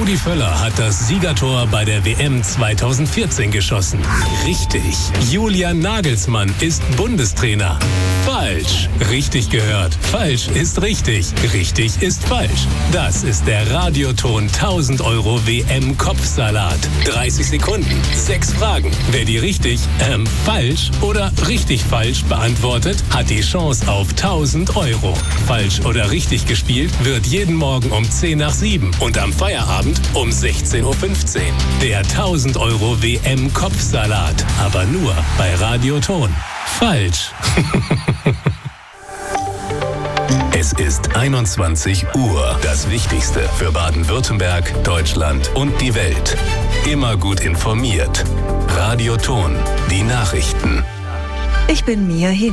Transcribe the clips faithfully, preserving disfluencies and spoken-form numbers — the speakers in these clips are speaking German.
Rudi Völler hat das Siegertor bei der W M zweitausendvierzehn geschossen. Richtig. Julian Nagelsmann ist Bundestrainer. Falsch. Richtig gehört. Falsch ist richtig. Richtig ist falsch. Das ist der Radioton tausend Euro W M-Kopfsalat. dreißig Sekunden, sechs Fragen. Wer die richtig, ähm, falsch oder richtig falsch beantwortet, hat die Chance auf tausend Euro. Falsch oder richtig gespielt wird jeden Morgen um zehn nach sieben und am Feierabend um sechzehn Uhr fünfzehn. Der tausend Euro W M-Kopfsalat. Aber nur bei Radioton. Falsch. Es ist einundzwanzig Uhr. Das Wichtigste für Baden-Württemberg, Deutschland und die Welt. Immer gut informiert. Radioton. Die Nachrichten. Ich bin Mia Hin.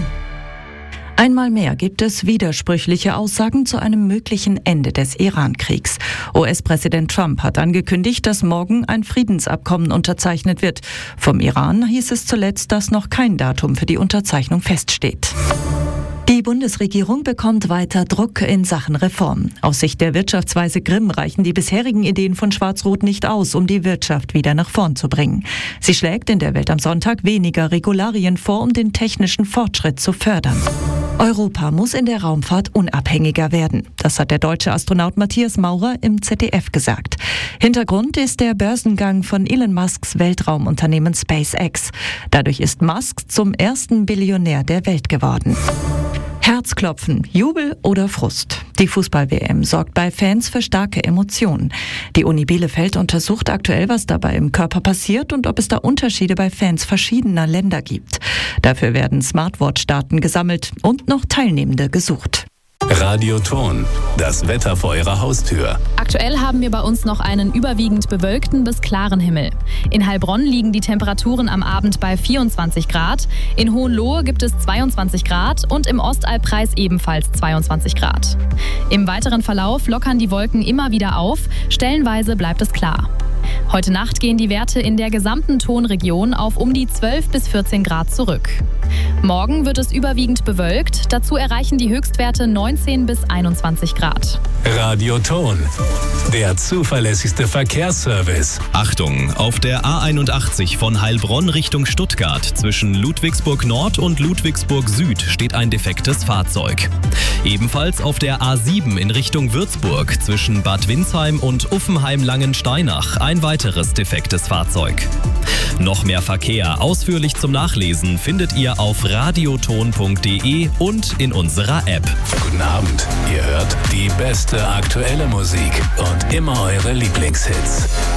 Einmal mehr gibt es widersprüchliche Aussagen zu einem möglichen Ende des Iran-Kriegs. U S-Präsident Trump hat angekündigt, dass morgen ein Friedensabkommen unterzeichnet wird. Vom Iran hieß es zuletzt, dass noch kein Datum für die Unterzeichnung feststeht. Die Bundesregierung bekommt weiter Druck in Sachen Reform. Aus Sicht der Wirtschaftsweise Grimm reichen die bisherigen Ideen von Schwarz-Rot nicht aus, um die Wirtschaft wieder nach vorn zu bringen. Sie schlägt in der Welt am Sonntag weniger Regularien vor, um den technischen Fortschritt zu fördern. Europa muss in der Raumfahrt unabhängiger werden. Das hat der deutsche Astronaut Matthias Maurer im Z D F gesagt. Hintergrund ist der Börsengang von Elon Musks Weltraumunternehmen SpaceX. Dadurch ist Musk zum ersten Billionär der Welt geworden. Herzklopfen, Jubel oder Frust. Die Fußball-W M sorgt bei Fans für starke Emotionen. Die Uni Bielefeld untersucht aktuell, was dabei im Körper passiert und ob es da Unterschiede bei Fans verschiedener Länder gibt. Dafür werden Smartwatch-Daten gesammelt und noch Teilnehmende gesucht. Radioton. Das Wetter vor Ihrer Haustür. Aktuell haben wir bei uns noch einen überwiegend bewölkten bis klaren Himmel. In Heilbronn liegen die Temperaturen am Abend bei vierundzwanzig Grad. In Hohenlohe gibt es zweiundzwanzig Grad und im Ostalbkreis ebenfalls zweiundzwanzig Grad. Im weiteren Verlauf lockern die Wolken immer wieder auf. Stellenweise bleibt es klar. Heute Nacht gehen die Werte in der gesamten Tonregion auf um die zwölf bis vierzehn Grad zurück. Morgen wird es überwiegend bewölkt. Dazu erreichen die Höchstwerte neunzehn bis einundzwanzig Grad. Radioton. Der zuverlässigste Verkehrsservice. Achtung, auf der A einundachtzig von Heilbronn Richtung Stuttgart zwischen Ludwigsburg Nord und Ludwigsburg Süd steht ein defektes Fahrzeug. Ebenfalls auf der A sieben in Richtung Würzburg zwischen Bad Windsheim und Uffenheim-Langensteinach ein weiteres defektes Fahrzeug. Noch mehr Verkehr ausführlich zum Nachlesen findet ihr auf radioton punkt de und in unserer App. Guten Abend. Ihr hört die beste aktuelle Musik und immer eure Lieblingshits.